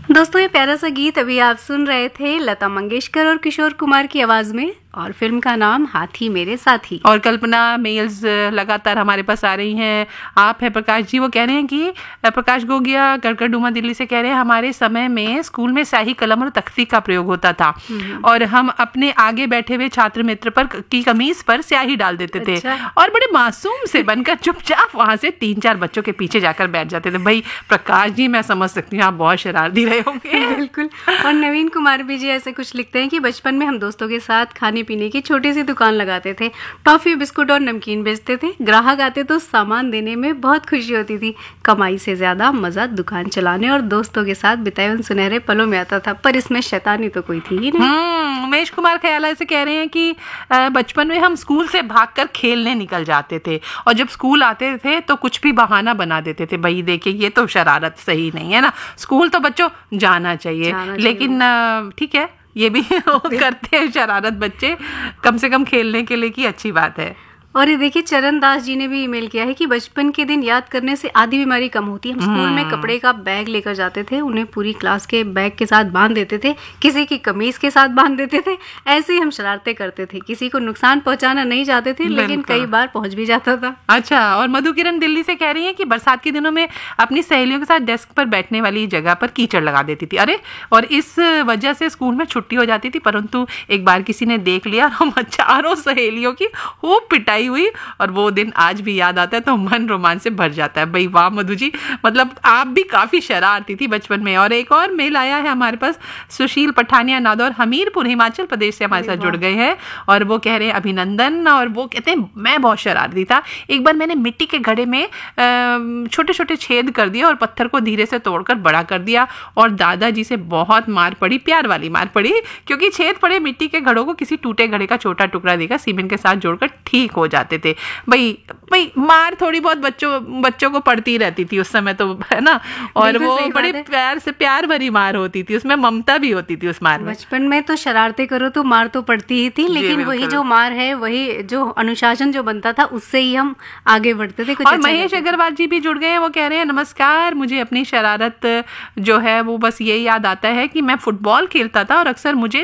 दोस्तों, ये प्यारा सा गीत अभी आप सुन रहे थे लता मंगेशकर और किशोर कुमार की आवाज में, और फिल्म का नाम हाथी मेरे साथी। और कल्पना मेल्स लगातार हमारे पास आ रही हैं। आप है प्रकाश जी, वो कह रहे हैं कि प्रकाश गोगिया कड़कड़डूमा दिल्ली से कह रहे हैं, हमारे समय में स्कूल में स्याही कलम और तख्ती का प्रयोग होता था और हम अपने आगे बैठे हुए छात्र मित्र पर की कमीज पर स्याही डाल देते थे। अच्छा। और बड़े मासूम से बनकर चुपचाप वहां से 3-4 बच्चों के पीछे जाकर बैठ जाते थे। भाई प्रकाश जी, मैं समझ सकती हूँ आप बहुत शरारती रहे होंगे। बिल्कुल। और नवीन कुमार भी जी ऐसे कुछ लिखते हैं कि बचपन में हम दोस्तों के साथ खाने पीने की छोटी सी दुकान लगाते थे, टॉफी बिस्कुट और नमकीन बेचते थे। ग्राहक आते तो सामान देने में बहुत खुशी होती थी। कमाई से ज्यादा मजा दुकान चलाने और दोस्तों के साथ बिताए उन सुनहरे पलों में आता था, पर इसमें शैतानी तो कोई थी ही नहीं। उमेश कुमार ख्याला से कह रहे हैं कि बचपन में हम स्कूल से भागकर खेलने निकल जाते थे और जब स्कूल आते थे तो कुछ भी बहाना बना देते थे। भाई देखिए, ये तो शरारत सही नहीं है ना, स्कूल तो बच्चों जाना चाहिए। लेकिन ठीक है, ये भी करते हैं शरारत बच्चे, कम से कम खेलने के लिए की अच्छी बात है। और ये देखिए, चरण दास जी ने भी ईमेल किया है कि बचपन के दिन याद करने से आधी बीमारी कम होती है। हम स्कूल में कपड़े का बैग लेकर जाते थे, उन्हें पूरी क्लास के बैग के साथ बांध देते थे, किसी की कमीज के साथ बांध देते थे। ऐसे ही हम शरारतें करते थे। किसी को नुकसान पहुंचाना नहीं चाहते थे, लेकिन कई बार पहुंच भी जाता था। अच्छा, और मधु किरण दिल्ली से कह रही है कि बरसात के दिनों में अपनी सहेलियों के साथ डेस्क पर बैठने वाली जगह पर कीचड़ लगा देती थी। अरे, और इस वजह से स्कूल में छुट्टी हो जाती थी। परंतु एक बार किसी ने देख लिया, हम चारों सहेलियों की खूब पिटाई हुई और वो दिन आज भी याद आता है तो मन रोमांच से भर जाता है। भाई वाह मधु जी, मतलब आप भी काफी शरारती थी बचपन में। और एक और मेल आया है हमारे पास, सुशील पठानिया नादौर हमीरपुर हिमाचल प्रदेश से हमारे साथ जुड़ गए हैं और वो कह रहे हैं अभिनंदन। और वो कहते हैं मैं बहुत शरारती था। एक बार मैंने मिट्टी के घड़े में छोटे छोटे छेद कर दिए और पत्थर को धीरे से तोड़कर बड़ा कर दिया और दादाजी से बहुत मार पड़ी, प्यार वाली मार पड़ी, क्योंकि छेद पड़े मिट्टी के घड़ों को किसी टूटे घड़े का छोटा टुकड़ा देकर सीमेंट के साथ जोड़कर ठीक हो जाते थे। भाई मार थोड़ी बहुत बच्चों को पड़ती रहती थी उस समय तो, है ना। और वो बड़े प्यार भरी मार होती थी, उसमें ममता भी होती थी उस मार में। बचपन में तो शरारतें करो तो मार तो पड़ती ही थी, लेकिन वही जो मार है, वही जो अनुशासन जो बनता था, उससे ही हम आगे बढ़ते थे। और महेश अग्रवाल जी भी जुड़ गए हैं, वो कह रहे हैं नमस्कार, मुझे अपनी शरारत जो है वो बस ये याद आता है कि मैं फुटबॉल खेलता था और अक्सर मुझे